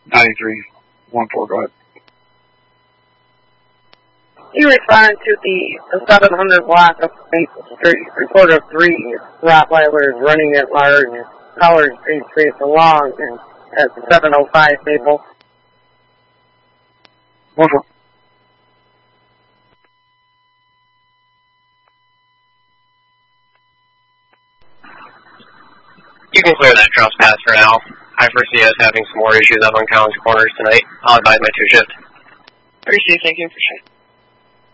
9314, go ahead. You respond to the 700 block of Street, report of 3 Rottweilers running at large, collars being traced along, and at the 705 table. Bonjour. You can clear that trespass for now. I foresee us having some more issues up on Collins Corners tonight. I'll advise my 2 shift. Appreciate it. Thank you. Appreciate it.